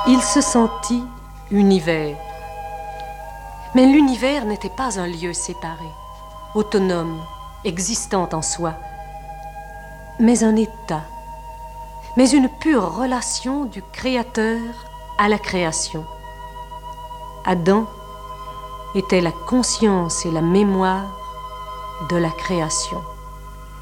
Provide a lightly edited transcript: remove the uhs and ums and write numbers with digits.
Il se sentit univers. Mais l'univers n'était pas un lieu séparé, autonome, existant en soi, mais un état, mais une pure relation du créateur à la création. Adam était la conscience et la mémoire de la création.